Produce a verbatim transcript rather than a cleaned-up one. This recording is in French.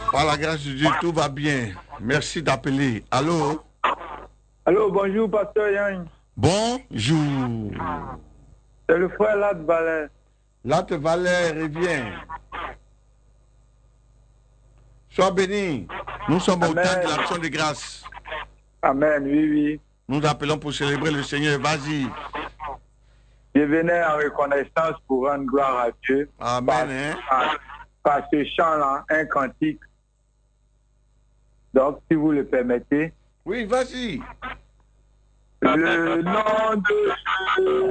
Par la grâce de Dieu, tout va bien. Merci d'appeler. Allô? Allô, bonjour, pasteur Yang. Bonjour. C'est le frère Latte Valère. Latte Valère revient. Sois béni. Nous sommes au Amen. temps de l'action de grâce. Amen, oui, oui. Nous appelons pour célébrer le Seigneur. Vas-y. Je venais en reconnaissance pour rendre gloire à Dieu. Amen. Par, Hein? par, par ce chant-là, un cantique. Donc, si vous le permettez. Oui, vas-y. Le nom de Dieu.